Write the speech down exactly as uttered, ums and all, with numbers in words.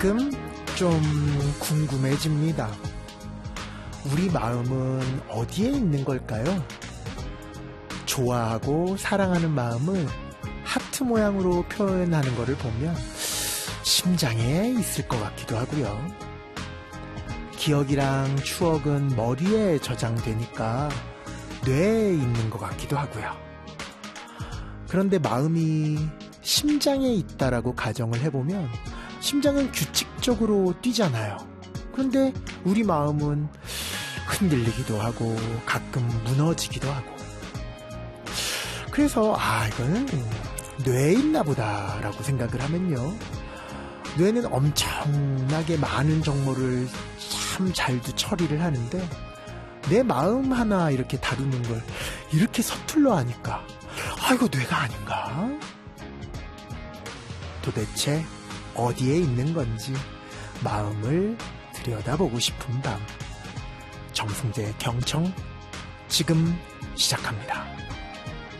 가끔 좀 궁금해집니다. 우리 마음은 어디에 있는 걸까요? 좋아하고 사랑하는 마음을 하트 모양으로 표현하는 것을 보면 심장에 있을 것 같기도 하고요. 기억이랑 추억은 머리에 저장되니까 뇌에 있는 것 같기도 하고요. 그런데 마음이 심장에 있다라고 가정을 해보면 심장은 규칙적으로 뛰잖아요. 그런데 우리 마음은 흔들리기도 하고 가끔 무너지기도 하고, 그래서 아 이거는 뇌에 있나 보다라고 생각을 하면요, 뇌는 엄청나게 많은 정보를 참 잘도 처리를 하는데 내 마음 하나 이렇게 다루는 걸 이렇게 서툴러 하니까 아 이거 뇌가 아닌가? 도대체 어디에 있는 건지 마음을 들여다보고 싶은 밤, 정승재의 경청 지금 시작합니다.